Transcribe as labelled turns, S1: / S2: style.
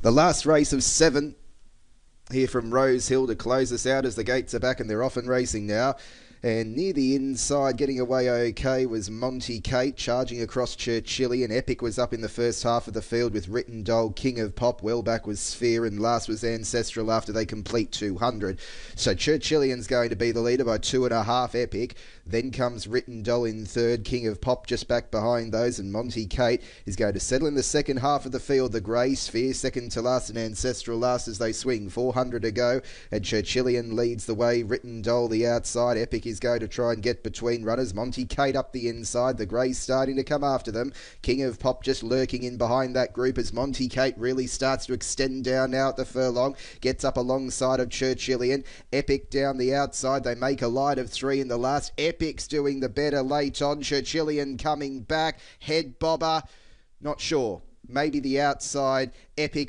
S1: The last race of 7 here from Rose Hill to close us out as the gates are back and they're off and racing now. And near the inside, getting away okay, was Monty Kate, charging across Churchillian. Epic was up in the first half of the field with Written Doll, King of Pop. Well back was Sphere, and last was Ancestral after they complete 200. So Churchillian's going to be the leader by 2.5, Epic. Then comes Written Doll in third, King of Pop just back behind those, and Monty Kate is going to settle in the second half of the field. The Grey Sphere second to last, and Ancestral last as they swing. 400 to go, and Churchillian leads the way. Written Doll the outside. Epic is going to try and get between runners. Monty Kate up the inside. The Greys starting to come after them. King of Pop just lurking in behind that group as Monty Kate really starts to extend down now at the furlong. Gets up alongside of Churchillian. Epic down the outside. They make a light of 3 in the last. Epic's doing the better late on. Churchillian coming back. Head bobber. Not sure. Maybe the outside. Epic